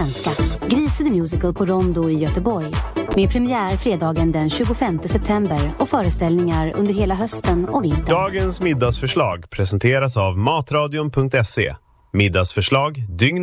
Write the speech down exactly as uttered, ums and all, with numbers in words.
svenska. Grise the Musical på Rondo i Göteborg. Med premiär fredagen den tjugofemte september och föreställningar under hela hösten och vintern. Dagens middagsförslag presenteras av matradion punkt se. Middagsförslag dygnet